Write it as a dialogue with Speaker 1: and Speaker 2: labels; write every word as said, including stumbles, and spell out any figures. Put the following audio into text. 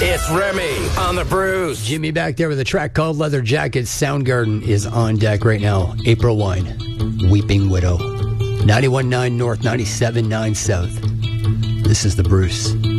Speaker 1: It's Remy on the Bruce.
Speaker 2: Jimmy back there with a track called Leather Jackets. Soundgarden is on deck right now. April Wine, Weeping Widow. ninety-one point nine North, ninety-seven point nine South. This is the Bruce.